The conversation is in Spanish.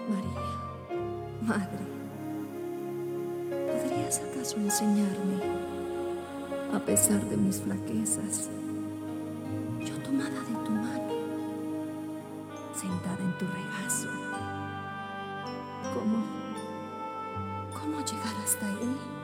María, Madre, ¿podrías acaso enseñarme, a pesar de mis flaquezas, yo tomada de tu mano, sentada en tu regazo, cómo llegar hasta él?